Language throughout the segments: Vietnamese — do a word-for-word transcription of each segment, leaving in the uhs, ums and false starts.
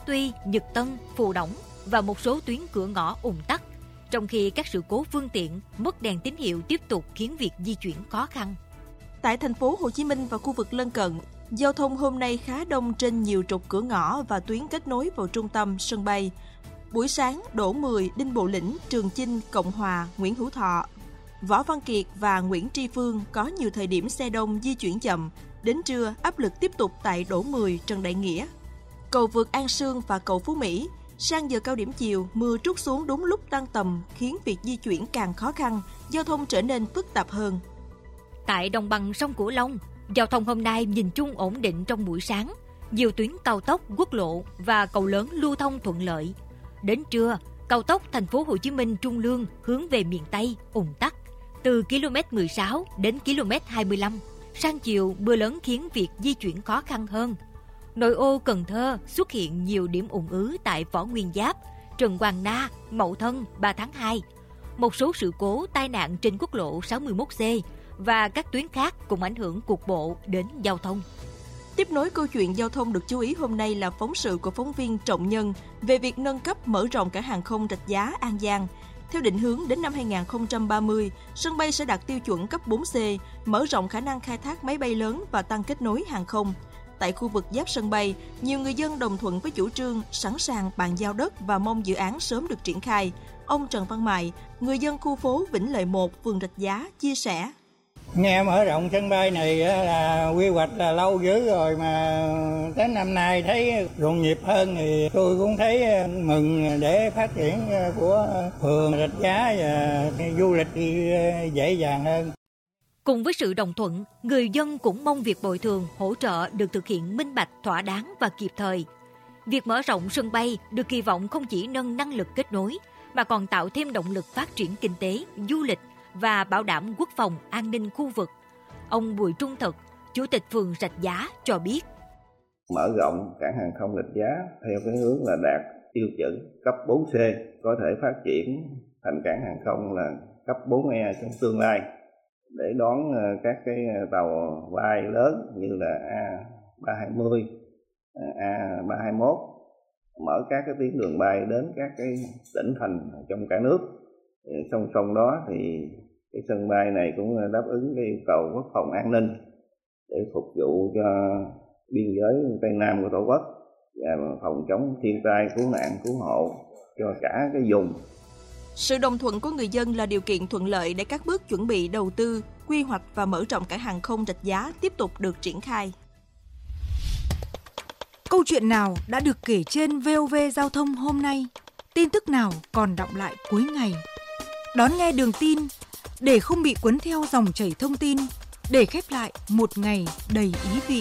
Tuy, Nhật Tân, Phù Đổng và một số tuyến cửa ngõ ùn tắc, trong khi các sự cố phương tiện, mất đèn tín hiệu tiếp tục khiến việc di chuyển khó khăn. Tại thành phố Hồ Chí Minh và khu vực lân cận, giao thông hôm nay khá đông trên nhiều trục cửa ngõ và tuyến kết nối vào trung tâm sân bay. Buổi sáng, Đỗ Mười, Đinh Bộ Lĩnh, Trường Chinh, Cộng Hòa, Nguyễn Hữu Thọ, Võ Văn Kiệt và Nguyễn Tri Phương có nhiều thời điểm xe đông di chuyển chậm. Đến trưa, áp lực tiếp tục tại Đỗ Mười, Trần Đại Nghĩa, cầu vượt An Sương và cầu Phú Mỹ. Sang giờ cao điểm chiều, mưa trút xuống đúng lúc tan tầm khiến việc di chuyển càng khó khăn, giao thông trở nên phức tạp hơn. Tại đồng bằng sông Cửu Long, giao thông hôm nay nhìn chung ổn định trong buổi sáng. Nhiều tuyến cao tốc, quốc lộ và cầu lớn lưu thông thuận lợi. Đến trưa, cao tốc thành phố Hồ Chí Minh Trung Lương hướng về miền Tây ùn tắc từ ki lô mét mười sáu đến ki lô mét hai mươi lăm. Sang chiều, mưa lớn khiến việc di chuyển khó khăn hơn. Nội ô Cần Thơ xuất hiện nhiều điểm ùn ứ tại Võ Nguyên Giáp, Trần Hoàng Na, Mậu Thân, ba tháng hai. Một số sự cố tai nạn trên quốc lộ sáu mươi mốt C và các tuyến khác cũng ảnh hưởng cục bộ đến giao thông. Tiếp nối câu chuyện giao thông được chú ý hôm nay là phóng sự của phóng viên Trọng Nhân về việc nâng cấp mở rộng cảng hàng không Rạch Giá, An Giang. Theo định hướng đến năm hai không ba mươi, sân bay sẽ đạt tiêu chuẩn cấp bốn C, mở rộng khả năng khai thác máy bay lớn và tăng kết nối hàng không. Tại khu vực giáp sân bay, nhiều người dân đồng thuận với chủ trương, sẵn sàng bàn giao đất và mong dự án sớm được triển khai. Ông Trần Văn Mại, người dân khu phố Vĩnh Lợi một, phường Rạch Giá, chia sẻ. Nghe mở rộng sân bay này là quy hoạch là lâu dữ rồi mà đến năm nay thấy rộn nhịp hơn thì tôi cũng thấy mừng để phát triển của phường Rạch Giá và du lịch dễ dàng hơn. Cùng với sự đồng thuận, người dân cũng mong việc bồi thường, hỗ trợ được thực hiện minh bạch, thỏa đáng và kịp thời. Việc mở rộng sân bay được kỳ vọng không chỉ nâng năng lực kết nối, mà còn tạo thêm động lực phát triển kinh tế, du lịch và bảo đảm quốc phòng, an ninh khu vực. Ông Bùi Trung Thực, Chủ tịch phường Rạch Giá cho biết. Mở rộng cảng hàng không Rạch Giá theo cái hướng là đạt tiêu chuẩn cấp bốn C, có thể phát triển thành cảng hàng không là cấp bốn E trong tương lai, để đón các cái tàu bay lớn như là A ba hai mươi, A ba hai mốt, mở các cái tuyến đường bay đến các cái tỉnh thành trong cả nước. Song song đó thì cái sân bay này cũng đáp ứng cái yêu cầu quốc phòng an ninh để phục vụ cho biên giới Tây Nam của Tổ quốc và phòng chống thiên tai, cứu nạn, cứu hộ cho cả cái vùng. Sự đồng thuận của người dân là điều kiện thuận lợi để các bước chuẩn bị đầu tư, quy hoạch và mở rộng cảng hàng không Rạch Giá tiếp tục được triển khai. Câu chuyện nào đã được kể trên vê o vê Giao thông hôm nay? Tin tức nào còn đọng lại cuối ngày? Đón nghe Đường tin để không bị cuốn theo dòng chảy thông tin, để khép lại một ngày đầy ý vị.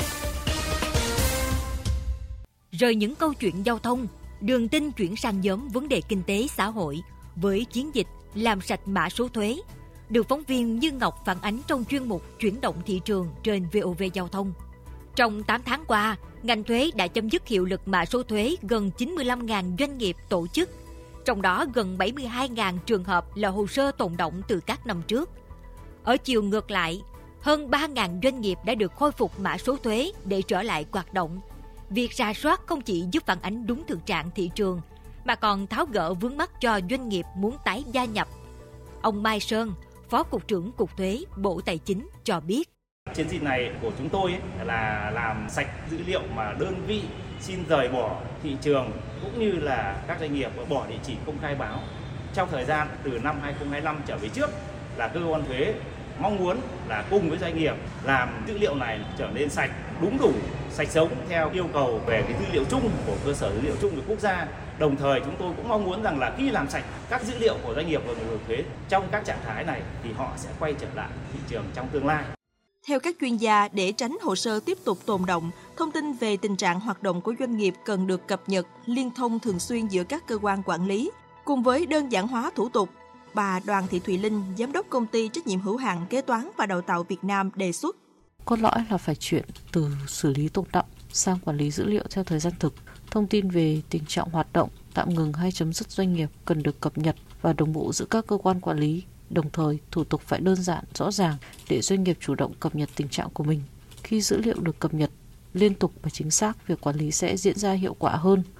Rời những câu chuyện giao thông, Đường tin chuyển sang nhóm vấn đề kinh tế xã hội với chiến dịch làm sạch mã số thuế, được phóng viên Như Ngọc phản ánh trong chuyên mục Chuyển động thị trường trên vê o vê Giao thông. Trong tám tháng qua, ngành thuế đã chấm dứt hiệu lực mã số thuế gần chín mươi lăm nghìn doanh nghiệp tổ chức, trong đó gần bảy mươi hai nghìn trường hợp là hồ sơ tồn đọng từ các năm trước. Ở chiều ngược lại, hơn ba nghìn doanh nghiệp đã được khôi phục mã số thuế để trở lại hoạt động. Việc rà soát không chỉ giúp phản ánh đúng thực trạng thị trường, mà còn tháo gỡ vướng mắc cho doanh nghiệp muốn tái gia nhập. Ông Mai Sơn, Phó Cục trưởng Cục Thuế, Bộ Tài chính cho biết. Chiến dịch này của chúng tôi ấy là làm sạch dữ liệu mà đơn vị xin rời bỏ thị trường cũng như là các doanh nghiệp bỏ địa chỉ công khai báo. Trong thời gian từ năm hai không hai lăm trở về trước là cơ quan thuế mong muốn là cùng với doanh nghiệp làm dữ liệu này trở nên sạch, đúng đủ, sạch sống theo yêu cầu về cái dữ liệu chung của cơ sở dữ liệu chung của quốc gia. Đồng thời chúng tôi cũng mong muốn rằng là khi làm sạch các dữ liệu của doanh nghiệp và người nộp thuế trong các trạng thái này thì họ sẽ quay trở lại thị trường trong tương lai. Theo các chuyên gia, để tránh hồ sơ tiếp tục tồn đọng, thông tin về tình trạng hoạt động của doanh nghiệp cần được cập nhật, liên thông thường xuyên giữa các cơ quan quản lý, cùng với đơn giản hóa thủ tục. Bà Đoàn Thị Thùy Linh, Giám đốc Công ty Trách nhiệm hữu hạn Kế toán và Đào tạo Việt Nam đề xuất. Cốt lõi là phải chuyển từ xử lý tồn đọng sang quản lý dữ liệu theo thời gian thực. Thông tin về tình trạng hoạt động, tạm ngừng hay chấm dứt doanh nghiệp cần được cập nhật và đồng bộ giữa các cơ quan quản lý. Đồng thời, thủ tục phải đơn giản, rõ ràng để doanh nghiệp chủ động cập nhật tình trạng của mình. Khi dữ liệu được cập nhật liên tục và chính xác, việc quản lý sẽ diễn ra hiệu quả hơn.